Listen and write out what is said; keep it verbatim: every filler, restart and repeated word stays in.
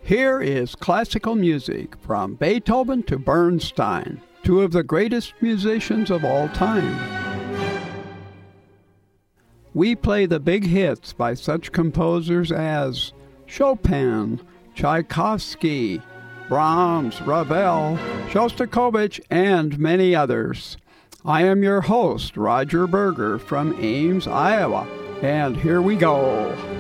Here is classical music from Beethoven to Bernstein, two of the greatest musicians of all time. We play the big hits by such composers as Chopin, Tchaikovsky, Brahms, Ravel, Shostakovich, and many others. I am your host, Roger Berger, from Ames, Iowa, and here we go.